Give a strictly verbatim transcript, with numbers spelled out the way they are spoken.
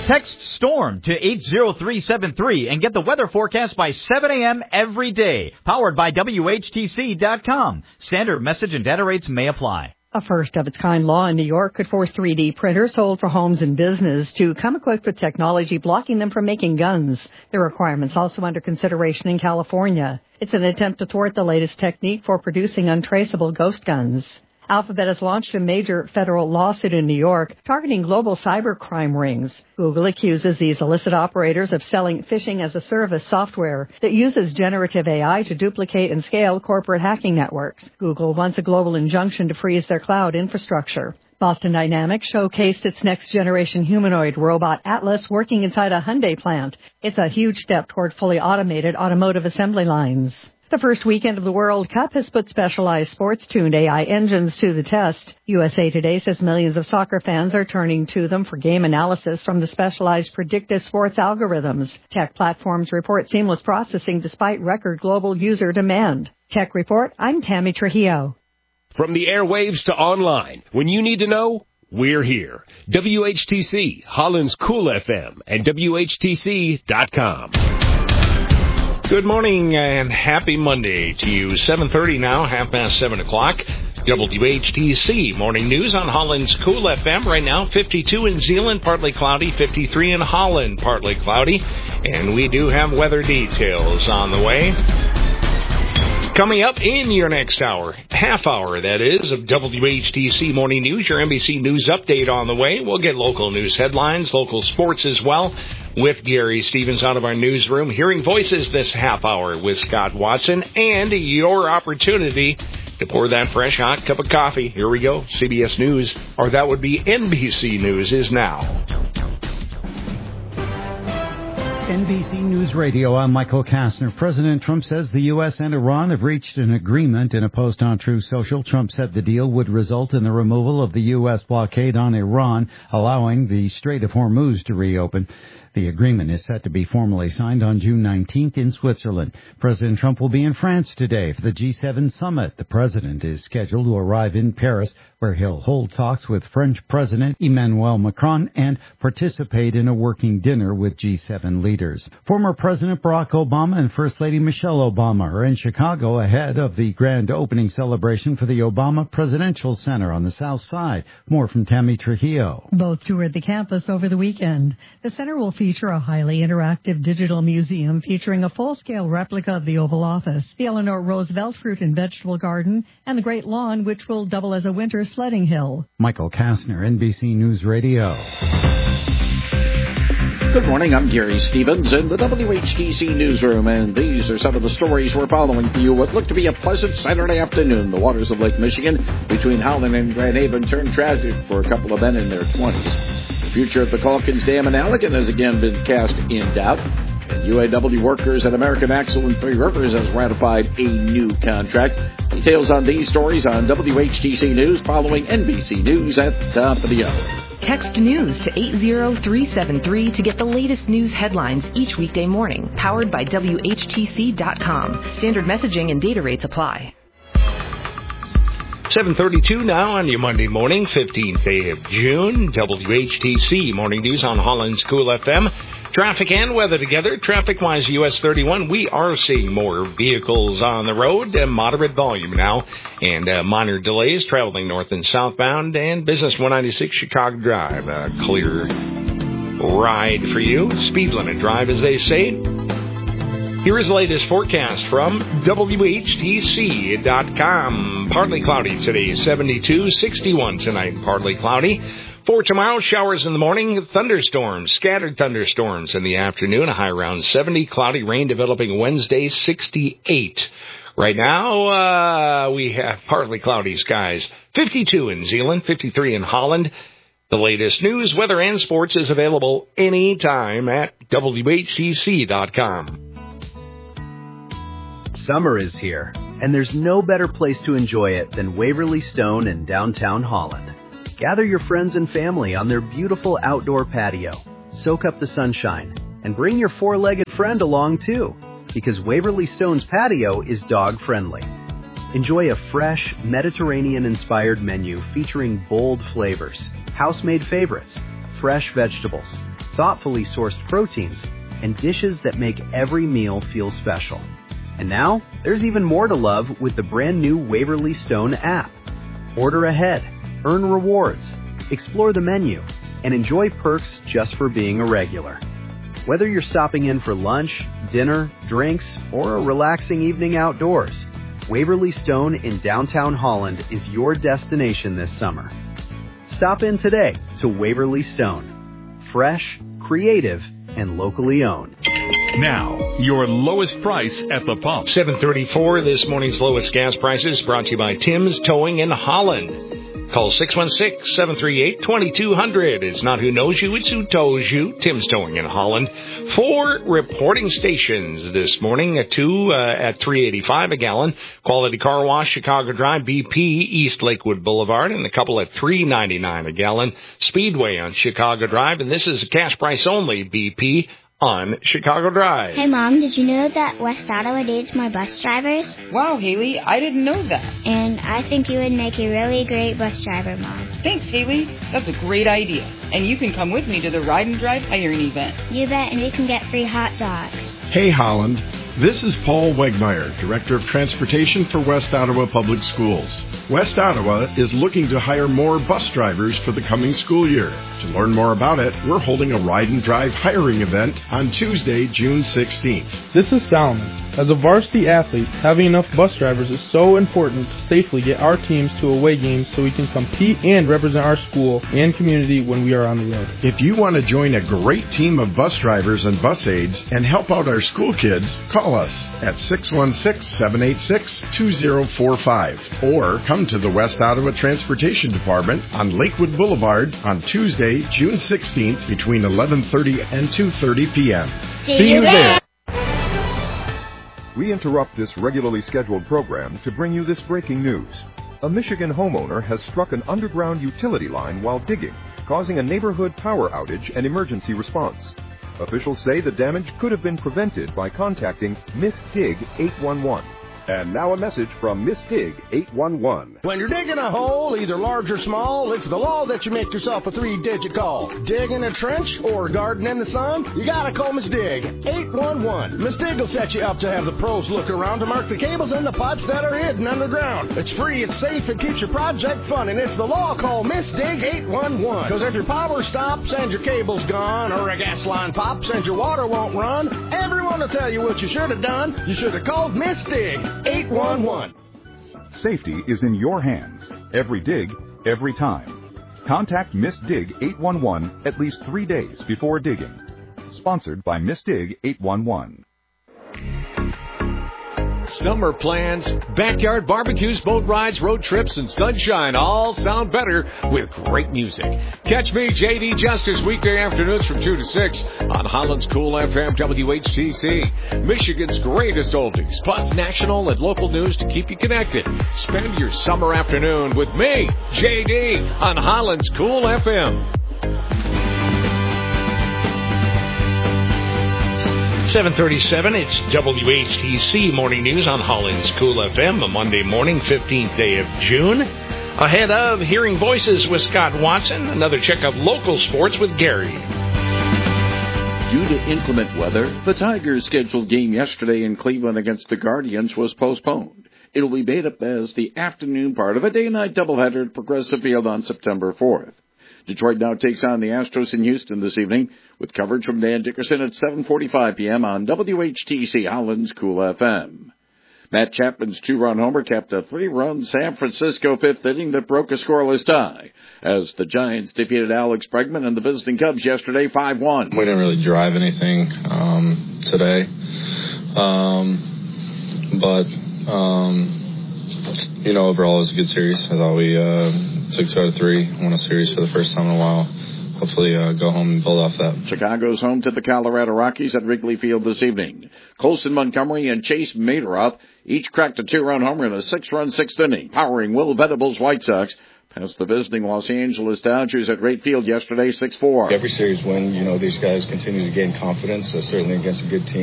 Text STORM to eight zero three seven three and get the weather forecast by seven a.m. every day. Powered by W H T C dot com. Standard message and data rates may apply. A first-of-its-kind law in New York could force three D printers sold for homes and business to come equipped with technology blocking them from making guns. The requirement's also under consideration in California. It's an attempt to thwart the latest technique for producing untraceable ghost guns. Alphabet has launched a major federal lawsuit in New York targeting global cybercrime rings. Google accuses these illicit operators of selling phishing-as-a-service software that uses generative A I to duplicate and scale corporate hacking networks. Google wants a global injunction to freeze their cloud infrastructure. Boston Dynamics showcased its next-generation humanoid robot Atlas working inside a Hyundai plant. It's a huge step toward fully automated automotive assembly lines. The first weekend of the World Cup has put specialized sports-tuned A I engines to the test. U S A Today says millions of soccer fans are turning to them for game analysis from the specialized predictive sports algorithms. Tech platforms report seamless processing despite record global user demand. Tech Report, I'm Tammy Trujillo. From the airwaves to online, when you need to know, we're here. W H T C, Holland's Cool F M, and W H T C dot com. Good morning and happy Monday to you. seven thirty now, half past seven o'clock. W H T C Morning News on Holland's Cool F M. Right now, fifty-two in Zeeland, partly cloudy, fifty-three in Holland, partly cloudy. And we do have weather details on the way. Coming up in your next hour, half hour that is, of W H T C Morning News, your N B C News update on the way. We'll get local news headlines, local sports as well, with Gary Stevens out of our newsroom. Hearing voices this half hour with Scott Watson, and your opportunity to pour that fresh hot cup of coffee. Here we go. C B S News, or that would be N B C News, is now. N B C News Radio, I'm Michael Kastner. President Trump says the U S and Iran have reached an agreement in a post on Truth Social. Trump said the deal would result in the removal of the U S blockade on Iran, allowing the Strait of Hormuz to reopen. The agreement is set to be formally signed on June nineteenth in Switzerland. President Trump will be in France today for the G seven summit. The president is scheduled to arrive in Paris, where he'll hold talks with French President Emmanuel Macron and participate in a working dinner with G seven leaders. Former President Barack Obama and First Lady Michelle Obama are in Chicago ahead of the grand opening celebration for the Obama Presidential Center on the South Side. More from Tammy Trujillo. Both toured the campus over the weekend. The center will feature a highly interactive digital museum featuring a full-scale replica of the Oval Office, the Eleanor Roosevelt Fruit and Vegetable Garden, and the Great Lawn, which will double as a winter sledding hill. Michael Kastner, N B C News Radio. Good morning, I'm Gary Stevens in the W H T C newsroom, and these are some of the stories we're following for you. What looked to be a pleasant Saturday afternoon. The waters of Lake Michigan between Howland and Grand Haven turned tragic for a couple of men in their twenties. The future of the Calkins Dam in Allegan has again been cast in doubt. And U A W workers at American Axle and Three Rivers has ratified a new contract. Details on these stories on W H T C News following N B C News at the top of the hour. Text news to eight zero three seven three to get the latest news headlines each weekday morning. Powered by W H T C dot com. Standard messaging and data rates apply. seven thirty-two now on your Monday morning, fifteenth day of June. W H T C Morning News on Holland's Cool F M. Traffic and weather together. Traffic-wise, U S thirty-one, we are seeing more vehicles on the road. Uh, moderate volume now, and uh, minor delays traveling north and southbound. And Business one ninety-six Chicago Drive, a clear ride for you. Speed limit drive, as they say. Here is the latest forecast from W H T C dot com. Partly cloudy today, seventy-two, sixty-one tonight, partly cloudy. For tomorrow, showers in the morning, thunderstorms, scattered thunderstorms in the afternoon, a high around seventy, cloudy rain developing Wednesday, sixty-eight. Right now, uh, we have partly cloudy skies, fifty-two in Zeeland, fifty-three in Holland. The latest news, weather, and sports is available anytime at W H T C dot com. Summer is here, and there's no better place to enjoy it than Waverly Stone in downtown Holland. Gather your friends and family on their beautiful outdoor patio. Soak up the sunshine, and bring your four-legged friend along too, because Waverly Stone's patio is dog-friendly. Enjoy a fresh, Mediterranean-inspired menu featuring bold flavors, house-made favorites, fresh vegetables, thoughtfully sourced proteins, and dishes that make every meal feel special. And now, there's even more to love with the brand new Waverly Stone app. Order ahead, earn rewards, explore the menu, and enjoy perks just for being a regular. Whether you're stopping in for lunch, dinner, drinks, or a relaxing evening outdoors, Waverly Stone in downtown Holland is your destination this summer. Stop in today to Waverly Stone. Fresh, creative, and locally owned. Now, your lowest price at the pump. seven thirty-four, this morning's lowest gas prices brought to you by Tim's Towing in Holland. Call six one six, seven three eight, two two zero zero. It's not who knows you, it's who tows you. Tim's Towing in Holland. Four reporting stations this morning. Two uh, at three eighty-five a gallon. Quality Car Wash, Chicago Drive, B P, East Lakewood Boulevard, and a couple at three ninety-nine a gallon. Speedway on Chicago Drive, and this is a cash price only B P on Chicago Drive. Hey, Mom, did you know that West Ottawa needs more bus drivers? Wow, Haley, I didn't know that. And I think you would make a really great bus driver, Mom. Thanks, Haley. That's a great idea. And you can come with me to the Ride and Drive hiring event. You bet, and we can get free hot dogs. Hey, Holland. This is Paul Wegmeyer, Director of Transportation for West Ottawa Public Schools. West Ottawa is looking to hire more bus drivers for the coming school year. To learn more about it, we're holding a Ride and Drive hiring event on Tuesday, June sixteenth. This is Salmon. As a varsity athlete, having enough bus drivers is so important to safely get our teams to away games so we can compete and represent our school and community when we are on the road. If you want to join a great team of bus drivers and bus aides and help out our school kids, call us at six one six, seven eight six, two zero four five or come to the West Ottawa Transportation Department on Lakewood Boulevard on Tuesday, June sixteenth between eleven thirty and two thirty p.m. See, See you there! We interrupt this regularly scheduled program to bring you this breaking news. A Michigan homeowner has struck an underground utility line while digging, causing a neighborhood power outage and emergency response. Officials say the damage could have been prevented by contacting Miss Dig eight one one. And now a message from Miss Dig eight one one. When you're digging a hole, either large or small, it's the law that you make yourself a three-digit call. Digging a trench or garden in the sun, you gotta call Miss Dig eight one one. Miss Dig will set you up to have the pros look around to mark the cables and the pipes that are hidden underground. It's free, it's safe, it keeps your project fun, and it's the law. Call Miss Dig eight one one. Because if your power stops and your cable's gone, or a gas line pops and your water won't run, everyone will tell you what you should have done. You should have called Miss Dig eight one one. Safety is in your hands. Every dig, every time. Contact Miss Dig eight one one at least three days before digging. Sponsored by Miss Dig eight one one. Summer plans, backyard barbecues, boat rides, road trips, and sunshine all sound better with great music. Catch me, J D Justice, weekday afternoons from two to six on Holland's Cool F M W H T C. Michigan's greatest oldies, plus national and local news to keep you connected. Spend your summer afternoon with me, J D, on Holland's Cool F M. seven thirty-seven, it's W H T C Morning News on Holland's Cool F M, a Monday morning, fifteenth day of June. Ahead of Hearing Voices with Scott Watson, another check of local sports with Gary. Due to inclement weather, the Tigers' scheduled game yesterday in Cleveland against the Guardians was postponed. It will be made up as the afternoon part of a day-night doubleheader at Progressive Field on September fourth. Detroit now takes on the Astros in Houston this evening, with coverage from Dan Dickerson at seven forty-five p.m. on W H T C Holland's Cool F M. Matt Chapman's two-run homer capped a three-run San Francisco fifth inning that broke a scoreless tie, as the Giants defeated Alex Bregman and the visiting Cubs yesterday five one. We didn't really drive anything um, today, um, but, um, you know, overall it was a good series. I thought we uh, took two out of three, won a series for the first time in a while. Hopefully uh, go home and build off that. Chicago's home to the Colorado Rockies at Wrigley Field this evening. Colson Montgomery and Chase Maderoff each cracked a two-run homer in a six-run sixth inning, powering Will Venables' White Sox past the visiting Los Angeles Dodgers at Wrigley Field yesterday six four. Every series win, you know, these guys continue to gain confidence, uh, certainly against a good team.